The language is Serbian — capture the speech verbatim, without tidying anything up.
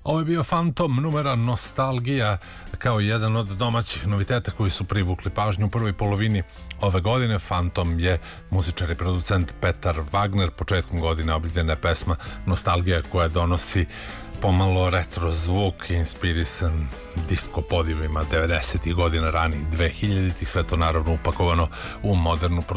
Ovo je bio Phantom, numera Nostalgija, kao jedan od domaćih noviteta koji su privukli pažnju u prvoj polovini ove godine. Phantom je muzičar i producent Petar Wagner. Početkom godine objavljena je pesma Nostalgija koja donosi pomalo retro zvuk, inspirisan disko podivima devedesetih godina, ranih dvehiljaditih, sve to naravno upakovano u modernu produkciju.